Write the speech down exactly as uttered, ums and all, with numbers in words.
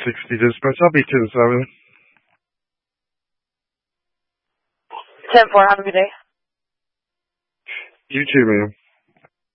sixty dispatch. I'll be ten seven. ten four, have a good day. You too, ma'am.